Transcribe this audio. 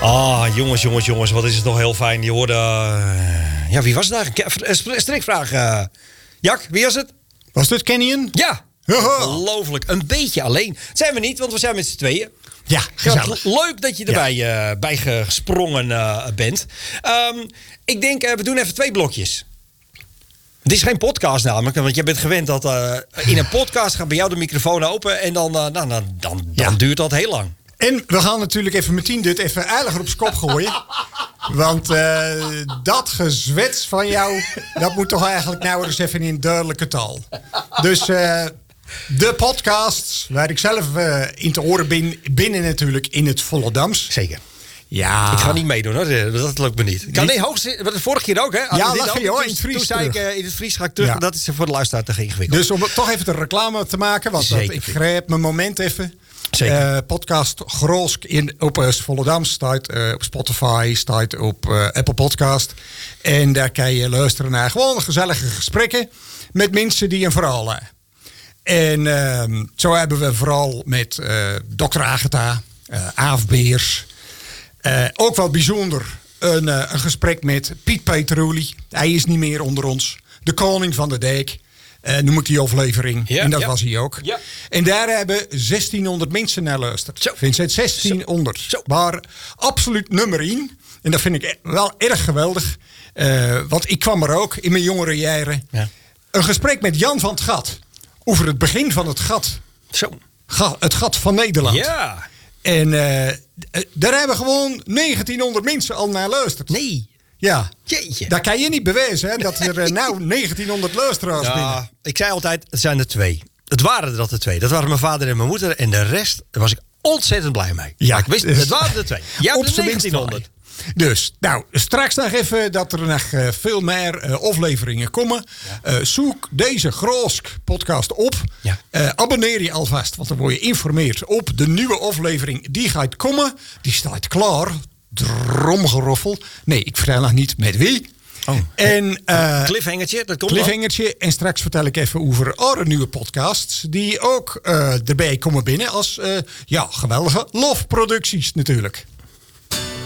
Jongens, wat is het toch heel fijn. Je hoorde... ja, wie was het eigenlijk? Strikvraag. Jak, wie was het? Was dit Canyon? Ja, ongelooflijk. Een beetje alleen. Dat zijn we niet, want we zijn met z'n tweeën. Ja, gezellig. Leuk dat je erbij bij gesprongen bent. Ik denk, we doen even 2 blokjes. Het is geen podcast namelijk, want je bent gewend dat in een podcast gaat bij jou de microfoon open en dan duurt dat heel lang. En we gaan natuurlijk even meteen dit even aardiger op z'n kop gooien. Want dat gezwets van jou, dat moet toch eigenlijk nou eens even in duidelijke taal. Dus de podcasts, waar ik zelf in te horen ben, binnen natuurlijk in het Volendams. Zeker. Ja. Ik ga niet meedoen hoor, dat lukt me niet. Nee, hoogst, vorige keer ook hè? Ja, dat ging je hoor, in het Fries. Toen zei ik in het Fries ga ik terug, ja. Dat is voor de luisteraar te ingewikkeld. Dus om toch even de reclame te maken, want ik grijp mijn moment even. Podcast Groosk op Volendam staat op Spotify, staat op Apple Podcast. En daar kan je luisteren naar gewoon gezellige gesprekken met mensen die een verhaal hebben. En zo hebben we vooral met Dr. Agatha, Aaf Beers. Ook wel bijzonder een gesprek met Piet Peteroli. Hij is niet meer onder ons. De koning van de dijk. Noem ik die aflevering. Ja, en dat was hij ook. Ja. En daar hebben 1600 mensen naar geluisterd. Vincent, 1600. Zo. Maar absoluut nummer 1. En dat vind ik wel erg geweldig. Want ik kwam er ook in mijn jongere jaren. Ja. Een gesprek met Jan van het Gat. Over het begin van het gat. Zo. Het gat van Nederland. Ja. En daar hebben gewoon 1900 mensen al naar geluisterd. Nee. Ja, jeetje. Dat kan je niet bewijzen, hè? Dat er nou 1900 luisteraars binnen. Ik zei altijd, het zijn er 2. Het waren er 2. Dat waren mijn vader en mijn moeder. En de rest, daar was ik ontzettend blij mee. Ja, ik wist, het waren er 2. Ja, op 1900. Dus, nou, straks nog even dat er nog veel meer afleveringen komen. Ja. Zoek deze Groosk podcast op. Ja. Abonneer je alvast, want dan word je geïnformeerd op de nieuwe aflevering. Die gaat komen. Die staat klaar. Dromgeroffel. Nee, ik vertel nog niet met wie. Oh. En, cliffhangertje, dat komt cliffhangertje. En straks vertel ik even over andere nieuwe podcasts. Die ook erbij komen binnen als geweldige lofproducties natuurlijk.